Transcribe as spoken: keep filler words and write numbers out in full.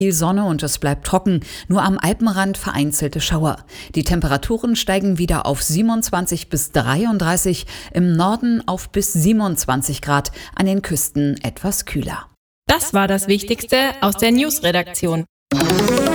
Viel Sonne und es bleibt trocken, nur am Alpenrand vereinzelte Schauer. Die Temperaturen steigen wieder auf siebenundzwanzig bis dreiunddreißig, im Norden auf bis siebenundzwanzig Grad, an den Küsten etwas kühler. Das war das Wichtigste aus der Newsredaktion.